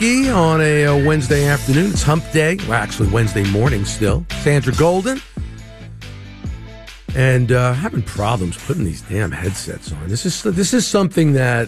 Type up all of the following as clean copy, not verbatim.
Ski on a Wednesday afternoon. It's hump day. Well, actually, Wednesday morning still. Sandra Golden. And having problems putting these damn headsets on. This is something that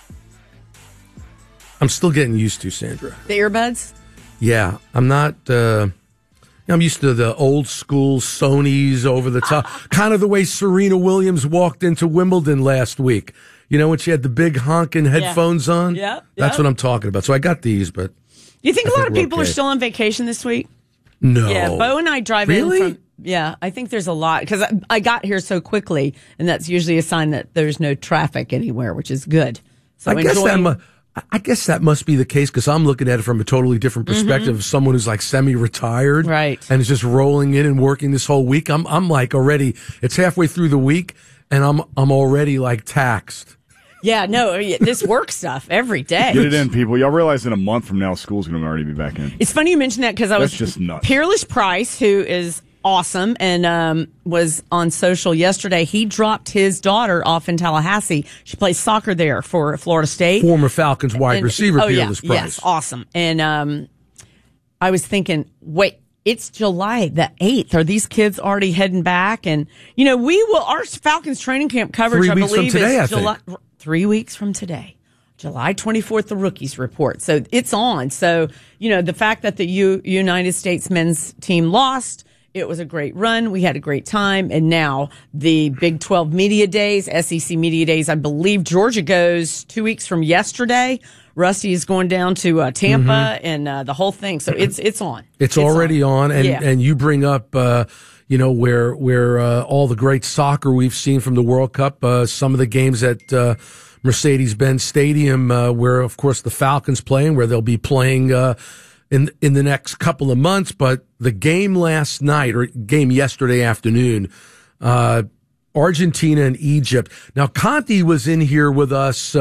I'm still getting used to, Sandra. The earbuds? Yeah. I'm not... I'm used to the old school Sonys over the top. Kind of the way Serena Williams walked into Wimbledon last week. You know, when she had the big honking headphones on? Yeah. That's what I'm talking about. So I got these, but... You think a lot of people are still on vacation this week? No. Yeah, Bo and I drive in from... Yeah, I think there's a lot. Because I got here so quickly, and that's usually a sign that there's no traffic anywhere, which is good. So I guess that must be the case because I'm looking at it from a totally different perspective of someone who's like semi-retired, right? And is just rolling in and working this whole week. I'm like already. It's halfway through the week, and I'm already like taxed. Yeah, no, this work stuff every day. Get it in, people. Y'all realize in a month from now, school's going to already be back in. It's funny you mention that because That's just nuts. Peerless Price, who is awesome and was on social yesterday. He dropped his daughter off in Tallahassee. She plays soccer there for Florida State. Former Falcons wide receiver, Peerless Price. Yes, awesome. And I was thinking, wait, it's July the 8th. Are these kids already heading back? And, you know, our Falcons training camp coverage, I believe, is July. 3 weeks from today. July 24th, the rookies report. So it's on. So, you know, the fact that the United States men's team lost, it was a great run. We had a great time. And now the Big 12 Media Days, SEC Media Days, I believe Georgia goes 2 weeks from yesterday. Rusty is going down to Tampa and the whole thing. So it's on. It's already on. And you bring up, you know, where all the great soccer we've seen from the World Cup, some of the games at Mercedes-Benz Stadium, where, of course, the Falcons playing, where they'll be playing in the next couple of months. But the game last night, or game yesterday afternoon, Argentina and Egypt. Now, Conti was in here with us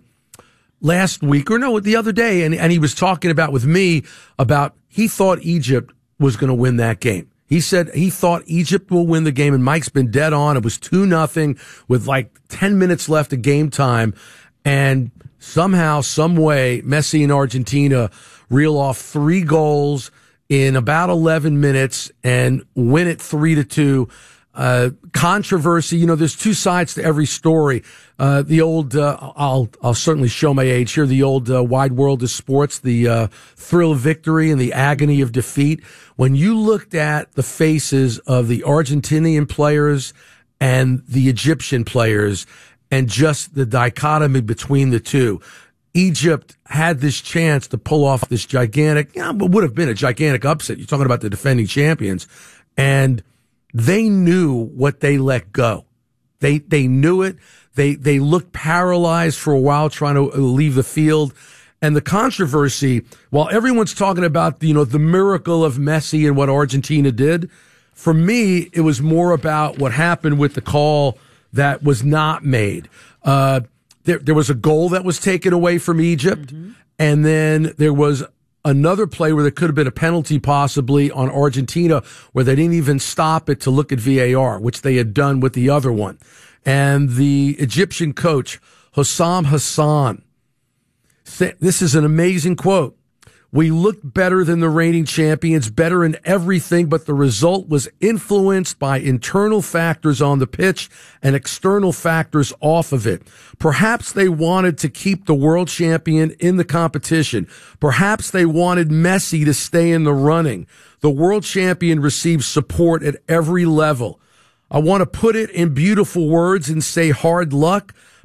last week, or no, the other day, and he was talking about with me about he thought Egypt was going to win that game. He said he thought Egypt will win the game, and Mike's been dead on. It was 2-0 with like 10 minutes left of game time, and somehow, some way, Messi and Argentina reel off 3 goals in about 11 minutes and win it 3-2. Controversy, you know, there's 2 sides to every story. The old, I'll certainly show my age here, the old wide world of sports, the thrill of victory and the agony of defeat. When you looked at the faces of the Argentinian players and the Egyptian players and just the dichotomy between the two, Egypt had this chance to pull off this gigantic, would have been a gigantic upset. You're talking about the defending champions. And they knew what they let go. They knew it. They looked paralyzed for a while trying to leave the field. And the controversy, while everyone's talking about, you know, the miracle of Messi and what Argentina did, for me, it was more about what happened with the call that was not made. There was a goal that was taken away from Egypt, and then there was another play where there could have been a penalty possibly on Argentina where they didn't even stop it to look at VAR, which they had done with the other one. And the Egyptian coach, Hossam Hassan, this is an amazing quote. "We looked better than the reigning champions, better in everything, but the result was influenced by internal factors on the pitch and external factors off of it. Perhaps they wanted to keep the world champion in the competition. Perhaps they wanted Messi to stay in the running. The world champion receives support at every level. I want to put it in beautiful words and say hard luck,